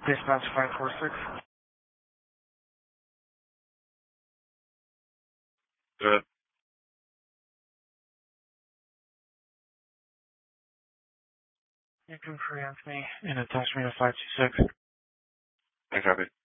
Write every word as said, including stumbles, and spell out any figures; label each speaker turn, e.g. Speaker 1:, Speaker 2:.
Speaker 1: Dispatch five four six.
Speaker 2: Good.
Speaker 1: You can free Anthony and attach me to five two six.
Speaker 2: I copy.